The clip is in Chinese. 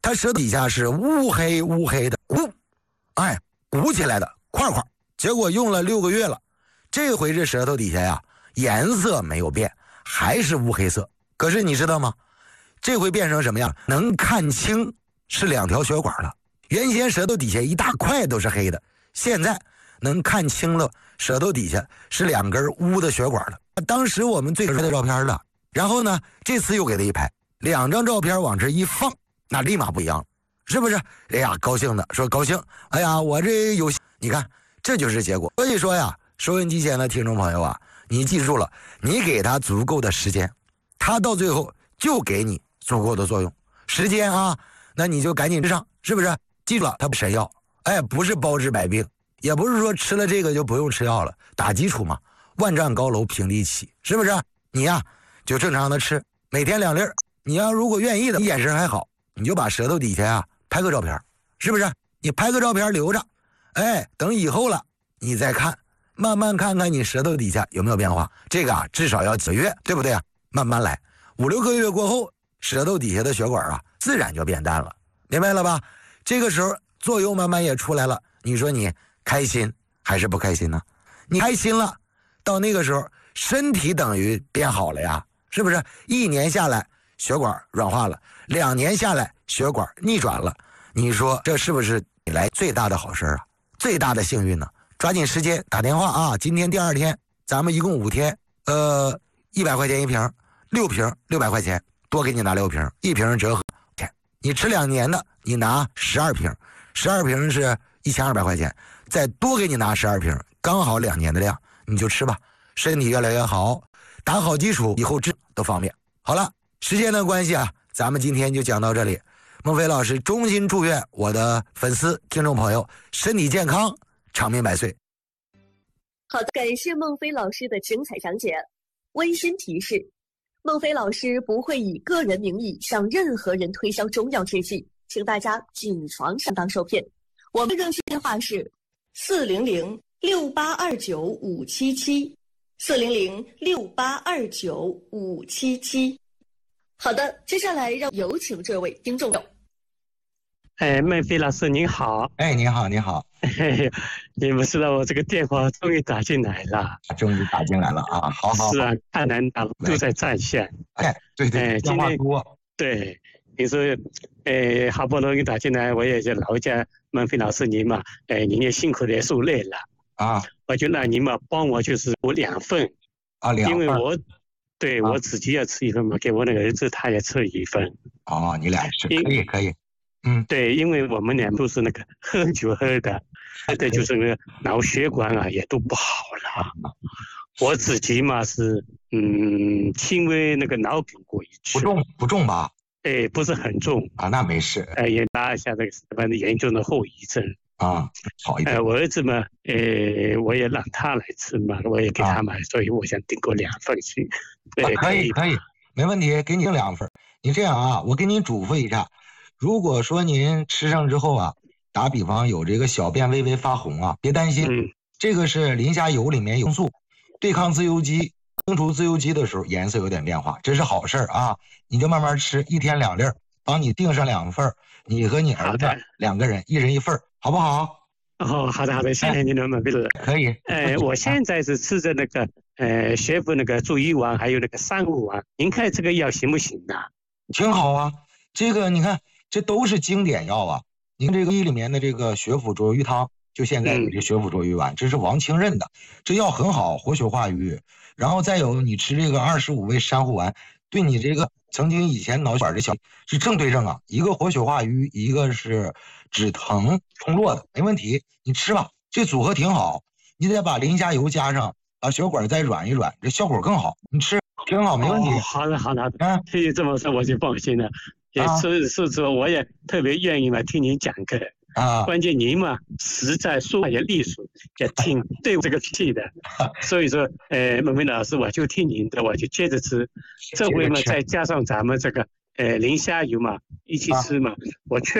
它舌头底下是乌黑乌黑的鼓起来的块块，结果用了6个月了，这回这舌头底下呀颜色没有变，还是乌黑色。可是你知道吗？这回变成什么样？能看清是2条血管了。原先舌头底下一大块都是黑的，现在能看清了舌头底下是2根乌的血管了。当时我们最拍的照片了，然后呢这次又给他一拍，2张照片往这一放，那立马不一样了，是不是？哎呀，高兴的说高兴，哎呀，我这有，你看这就是结果。所以说呀，收音机前的听众朋友啊，你记住了，你给他足够的时间，他到最后就给你足够的作用。时间啊，那你就赶紧吃上，是不是？记住了，它不神药，不是包治百病，也不是说吃了这个就不用吃药了，打基础嘛，万丈高楼平地起，是不是？你呀就正常的吃，每天2粒。你要如果愿意的，你眼神还好，你就把舌头底下呀拍个照片，是不是？你拍个照片留着，等以后了你再看，慢慢看看你舌头底下有没有变化。这个啊至少要几个月，对不对啊？慢慢来，5、6个月过后，舌头底下的血管啊自然就变淡了，明白了吧？这个时候作用慢慢也出来了，你说你开心还是不开心呢？你开心了，到那个时候身体等于变好了呀，是不是？1年下来血管软化了，2年下来血管逆转了，你说这是不是你来最大的好事啊？最大的幸运呢？抓紧时间打电话啊！今天第2天，咱们一共5天，100块钱一瓶，6瓶600块钱，多给你拿6瓶，1瓶折合钱。你吃2年的，你拿12瓶，12瓶是1200块钱，再多给你拿12瓶，刚好2年的量，你就吃吧，身体越来越好，打好基础，以后治都方便。好了，时间的关系啊，咱们今天就讲到这里。孟非老师衷心祝愿我的粉丝听众朋友身体健康，长命百岁。 好的，感谢孟非老师的精彩讲解。温馨提示：孟非老师不会以个人名义向任何人推销中药制剂，请大家谨防上当受骗。我们热线电话是400-6829-577，400-6829-577。好的，接下来让有请这位听众。 孟非老师您好。 你好，你好。 你们知道我这个电话终于打进来了。 终于打进来了啊！好。 是啊，太难打了，都在在线。 对， 今天对你说，好不容易打进来，我也就劳驾孟非老师您嘛，您也辛苦的受累了啊， 我就让您嘛帮我就是我2份啊，2份， 因为我自己要吃1份嘛，给我那个儿子他也吃1份。 哦，你俩吃可以。 对，因为我们俩都是那个喝酒喝的，就是那个脑血管啊也都不好了。我自己嘛是轻微那个脑梗过一次， 不重吧？ 不是很重啊，那没事。 也拿一下这个反正严重的后遗症啊，好一点。 我儿子嘛，我也让他来吃嘛，我也给他买，所以我想订购2份去。 可以，没问题，给你2份。你这样啊，我给您嘱咐一下。如果说您吃上之后啊，打比方有这个小便微微发红啊，别担心，这个是磷虾油里面有素，对抗自由基，清除自由基的时候颜色有点变化，这是好事啊！你就慢慢吃，1天2粒，帮你订上2份，你和你儿子2个人，1人1份，好不好？ 哦，好的，谢谢您的孟非老师。 可以。 我现在是吃着那个学府那个助益丸，还有那个3物丸，您看这个药行不行啊？ 挺好啊，这个你看。这都是经典药啊！您这个医里面的这个血府卓鱼汤，就现在有这血府卓鱼丸，这是王清任的，这药很好，活血化瘀。然后再有你吃这个25味珊瑚丸，对你这个曾经以前脑血管的小是正对症啊，一个活血化瘀，一个是止疼通络的，没问题，你吃吧，这组合挺好。你得把磷虾油加上，把血管再软一软，这效果更好。你吃挺好，没问题。 好的，可以这么说我就放心了。也是说我也特别愿意嘛听您讲课啊，关键您嘛实在说话也利索，也挺对我这个气的，所以说孟非老师我就听您的，我就接着吃，这回嘛再加上咱们这个磷虾油嘛一起吃嘛，我确